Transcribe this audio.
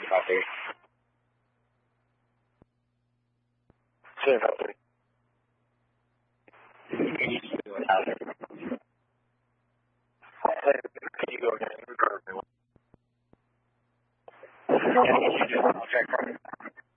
Copy. Copy. Can you go again? I'll check from you.